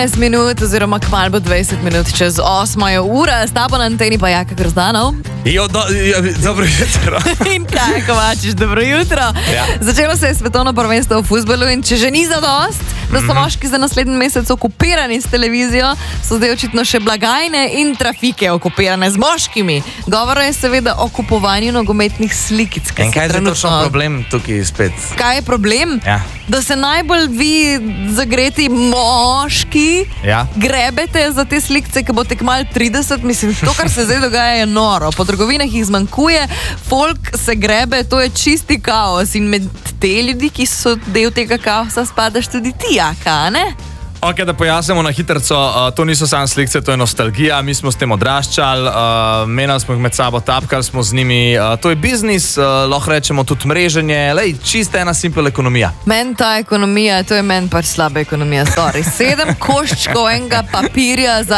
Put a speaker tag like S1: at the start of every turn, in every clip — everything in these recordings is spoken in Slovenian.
S1: 15 minut oziroma kmalu bo 20 minut čez 8 ura, s tabo na anteni pa Jaka Grozdanov.
S2: Dobro jutro.
S1: In kaj, Kovačič, dobro jutro.
S2: Ja.
S1: Začelo se je svetovno prvenstvo v fuzbalu in če že ni zadost, da so moški za naslednji mesec okupirani s televizijo, so zdaj očitno še blagajne in trafike okupirane z moškimi. Govora je seveda o kupovanju nogometnih slikic.
S2: In kaj je točno problem tukaj spet?
S1: Kaj je problem?
S2: Ja.
S1: Da se najbolj vi zagreti moški grebete za te slikce, ki bo tekmal 30. Mislim, to, kar se zdaj dogaja, je noro. Po trgovinah jih zmanjkuje, folk se grebe, to je čisti kaos. In med te ljudi, ki so del tega kaosa, spadaš tudi ti, Jaka, ne?
S2: Ok, da pojasnimo na hitrco, to niso samo slikce, to je nostalgija, mi smo s tem odraščali, menjali smo jih med sabo, tapkali smo z njimi, to je biznis, lahko rečemo tudi mreženje, čista ena simpel ekonomija.
S1: Meni ta ekonomija, to je meni pač slaba ekonomija, sorry. 7 koščkov enega papirja za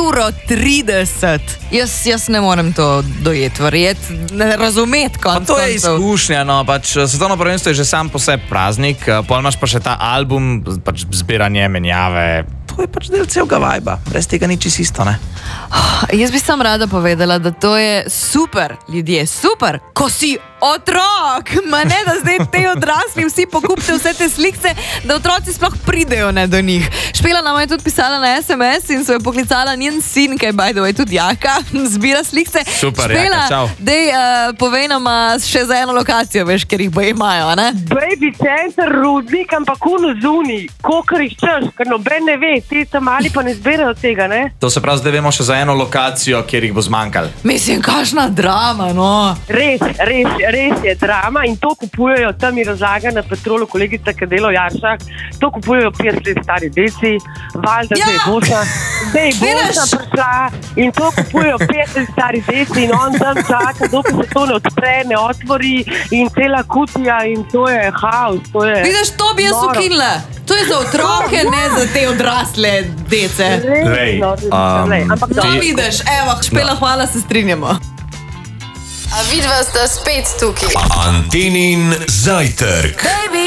S1: €30. Jaz ne morem to dojeti, verjeti, ne razumeti konc koncev.
S2: To je izkušnja, no, pač svetovno prvenstvo je že sam po sebi praznik, pol imaš pa še ta album, pač zbiranje, menjave. To je pač del celega vajba, brez tega ni čisto isto, ne?
S1: Jaz bi sam rada povedala, da to je super, ljudje, super, ko si otrok, ma ne, da zdaj te odrasli vsi pokupite vse te slikce, da otroci sploh pridejo ne do njih. Špela nama je tudi pisala na SMS in so jo poklicala njen sin, kaj by the way tudi Jaka, zbira slikce.
S2: Super,
S1: Špela,
S2: Jaka, čau.
S1: dej, povej nama še za eno lokacijo, veš, ker jih bo imajo, ne?
S3: Baby center, Rudnik, ampak uno zuni, kokar jih češ, ker noben ne ve, ti tam mali pa ne zbirajo tega, ne?
S2: To se pravi, zdaj vemo še za eno lokacijo, kjer jih bo zmanjkalo.
S1: Mislim, kakšna drama, no.
S3: Res je drama in to kupujejo, tam mi razlaga na Petrolu kolegica, ki dela v Jaršah, to kupujejo 5 let stari deci, valjda zdaj je bosa prišla in to kupujejo 5 let stari deci in on tam čaka, dokaj se to ne odpre, ne otvori in cela kutija in to je haos, to je
S1: Vidiš, to bi jaz ukinila. To je za otroke, ne za te odrasle dece.
S3: Ampak
S1: To vidiš, evo, Špela, hvala, se strinjamo. A vidva sta spet tukaj.
S4: Antenin zajtrk.
S1: Baby!